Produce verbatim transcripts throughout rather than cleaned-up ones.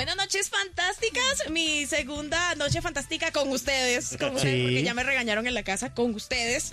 Buenas noches fantásticas, mi segunda noche fantástica con ustedes, con ustedes Sí. porque ya me regañaron en la casa con ustedes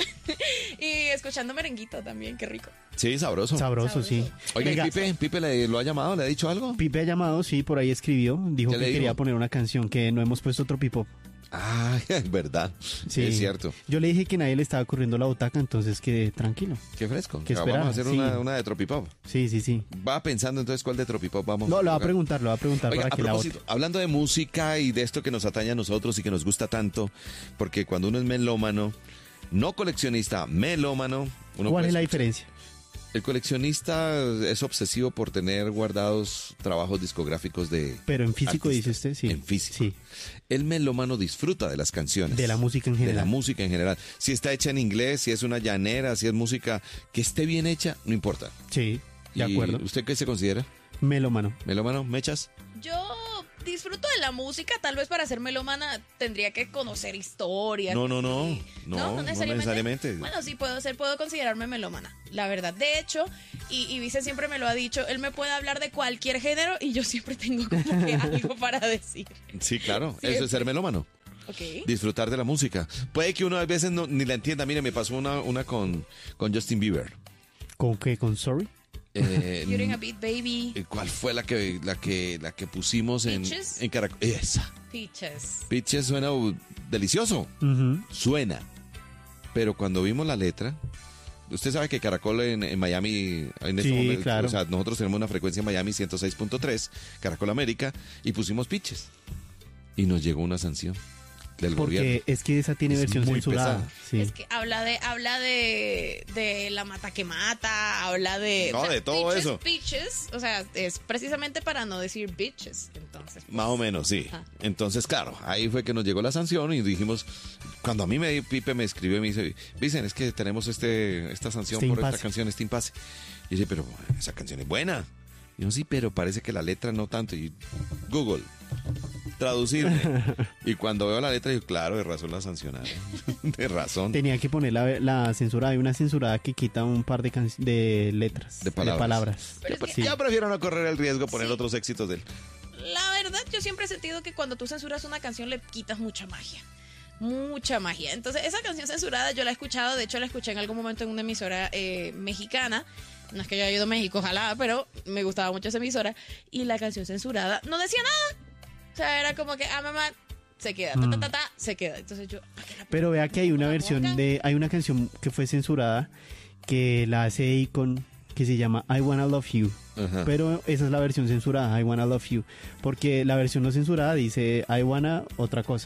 y escuchando merenguito también, qué rico. Sí, sabroso. Sabroso, Sabroso. sí. Oiga, ¿y Venga, Pipe, Pipe le, lo ha llamado? ¿Le ha dicho algo? Pipe ha llamado, sí, por ahí escribió. Dijo ¿Qué que le dijo? quería poner una canción, que no hemos puesto otro pipop. Ah, es verdad. Sí. Es cierto. Yo le dije que nadie le estaba corriendo la butaca, entonces que tranquilo. Qué fresco. ¿Qué Ah, esperaba? vamos a hacer Sí. una, una de Tropipop. Sí, sí, sí. Va pensando entonces cuál de Tropipop vamos No, a lo va a tocar? preguntar, lo va a preguntar Oiga, para a que la vote. propósito, hablando de música y de esto que nos atañe a nosotros y que nos gusta tanto, porque cuando uno es melómano, no coleccionista, melómano, uno ¿Cuál puede es la escuchar. diferencia? El coleccionista es obsesivo por tener guardados trabajos discográficos de Pero en físico, artistas. dice usted, sí. En físico. Sí, El melómano disfruta de las canciones. de la música en De la general. música en general. Si está hecha en inglés, si es una llanera, si es música que esté bien hecha, no importa. Sí, de ¿Y acuerdo. ¿Usted qué se considera? Melómano. ¿Melómano? ¿Mechas? Yo disfruto de la música, tal vez para ser melómana tendría que conocer historia. No, no, no. Sí. No, no necesariamente. Bueno, sí puedo ser, puedo considerarme melómana, la verdad. De hecho, y, y Vicen siempre me lo ha dicho, él me puede hablar de cualquier género y yo siempre tengo como que algo para decir. Sí, claro. Sí, Eso es ser melómano. Ok. Disfrutar de la música. Puede que uno a veces no, ni la entienda. Mire, me pasó una, una con, con Justin Bieber. ¿Con qué? ¿Con Sorry? Eh, You're in a beat, baby. ¿Cuál fue la que, la que, la que pusimos en, Peaches. en Caracol? Esa. Peaches. Peaches suena uh, delicioso. Ujú. Suena. Pero cuando vimos la letra, usted sabe que Caracol en, en Miami, en este Sí, momento, claro. o sea, nosotros tenemos una frecuencia en Miami ciento seis punto tres, Caracol América, y pusimos Peaches. Y nos llegó una sanción del gobierno. Porque es que esa tiene Es versión muy censurada. pesada. Sí. Es que habla de, habla de, de la mata que mata, habla de... No, de todo peaches, eso. Peaches, o sea, es precisamente para no decir bitches, entonces. pues, Más o menos, sí. Ajá. Entonces, claro, ahí fue que nos llegó la sanción y dijimos, cuando a mí me Pipe me escribió y me dice, dicen, es que tenemos este esta sanción Este por impasse. esta canción, este impasse. Y dice, pero esa canción es buena. Y yo, sí, pero parece que la letra no tanto. Y Google, traducirme. Y cuando veo la letra, digo, claro, de razón la sancionaron. De razón. Tenía que poner la, la censurada. Hay una censurada que quita un par de, can- de letras. De palabras. Pero Ya, es que- ya prefiero no correr el riesgo de poner Sí. otros éxitos de él. La verdad, yo siempre he sentido que cuando tú censuras una canción le quitas mucha magia. Mucha magia. Entonces, esa canción censurada yo la he escuchado, de hecho la escuché en algún momento en una emisora eh, mexicana. No es que yo haya ido a México, ojalá, pero me gustaba mucho esa emisora. Y la canción censurada no decía nada. O sea, era como que, ah, mamá, se queda, ta, ta, ta, ta, se queda. Entonces yo... ¿para qué la Pero vea que hay una la versión pongan? de... Hay una canción que fue censurada que la hace Akon, que se llama I Wanna Love You. Ajá. Pero esa es la versión censurada, I Wanna Love You. Porque la versión no censurada dice I Wanna otra cosa.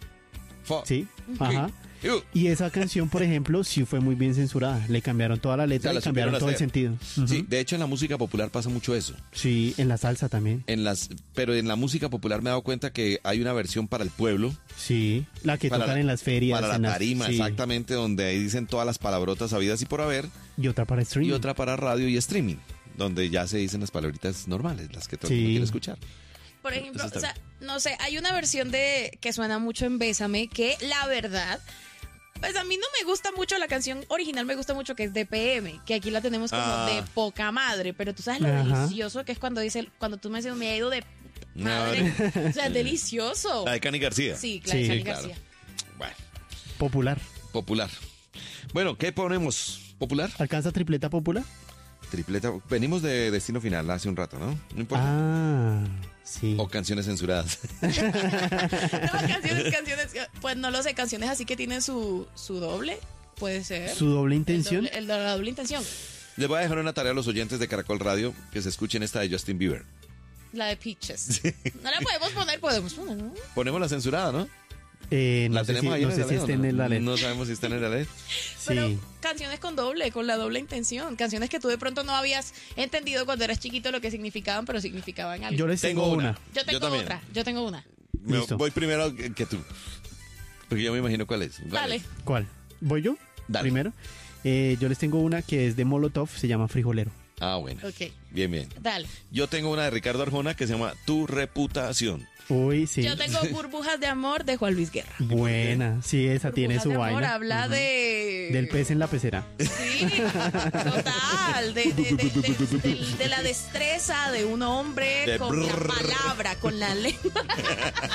Fo- ¿Sí? Ajá. Iu. Y esa canción, por ejemplo, sí fue muy bien censurada. Le cambiaron toda la letra O sea, la y cambiaron supieron todo el hacer. sentido. Ujú. Sí, de hecho en la música popular pasa mucho eso. Sí, en la salsa también. En las, pero en la música popular me he dado cuenta que hay una versión para el pueblo, Sí, la que para tocan la- en las ferias. para la en las- tarima, sí. exactamente, donde ahí dicen todas las palabrotas habidas y por haber, Y otra para streaming. y otra para radio y streaming, donde ya se dicen las palabritas normales, las que todo el Sí. mundo quiere escuchar. Por ejemplo, Eso o está sea, no sé, hay una versión de que suena mucho en Bésame que la verdad, pues a mí no me gusta mucho la canción original, me gusta mucho que es de P M, que aquí la tenemos como Ah. de poca madre, pero tú sabes lo Ajá. delicioso que es cuando dice, cuando tú me dices me he ido de madre, o sea, es delicioso. La de Cani García. Sí, claro, Sí, Cani claro. García. Bueno, Popular. popular. Bueno, ¿qué ponemos? ¿Popular? ¿Alcanza tripleta popular? Tripleta. Venimos de Destino Final hace un rato, ¿no? No importa. Ah, sí. O canciones censuradas. No, canciones, canciones, pues no lo sé, canciones así que tienen su, su doble, puede ser. ¿Su doble El intención? doble- el de la doble intención. Les voy a dejar una tarea a los oyentes de Caracol Radio que se escuchen esta de Justin Bieber. La de Peaches. No la podemos poner, podemos poner, ¿no? Ponemos la censurada, ¿no? Eh, no ¿La sé si, tenemos ahí no en sé el si Aled o está no? en la ley. No sabemos si está en el Aled. Pero Sí. canciones con doble, con la doble intención. Canciones que tú de pronto no habías entendido cuando eras chiquito lo que significaban, pero significaban algo. Yo les tengo, Tengo una. una. Yo tengo yo también. otra, yo tengo una. Me- Listo. voy primero que que tú. Porque yo me imagino cuál es. ¿Cuál Dale. es? ¿Cuál? ¿Voy yo? Dale. Primero. Eh, yo les tengo una que es de Molotov, se llama Frijolero. Ah, bueno. Ok, Bien, bien. dale. Yo tengo una de Ricardo Arjona que se llama Tu reputación. Uy, sí. Yo tengo Burbujas de Amor de Juan Luis Guerra. Buena, sí, esa tiene Burbujas su de Amor vaina. habla de... Del pez en la pecera. Sí, total, de, de, de, de- de- de la destreza de un hombre De con la brrr. palabra, con la lengua.